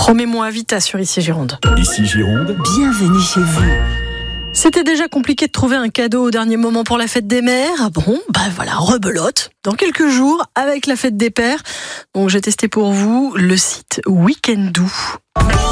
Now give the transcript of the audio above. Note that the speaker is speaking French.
Remets-moi à Vita sur Ici Gironde. Ici Gironde, Bienvenue chez vous. C'était déjà compliqué de trouver un cadeau au dernier moment pour la fête des mères. Bon, voilà, rebelote. Dans quelques jours, avec la fête des pères. Donc j'ai testé pour vous le site Weekendoo.